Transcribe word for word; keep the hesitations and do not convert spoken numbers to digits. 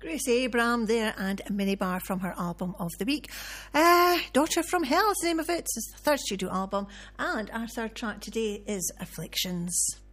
Grace Abraham there, and a minibar from her album of the week. Uh, Daughter from Hell is the name of it. It's the third studio album, and our third track today is Afflictions.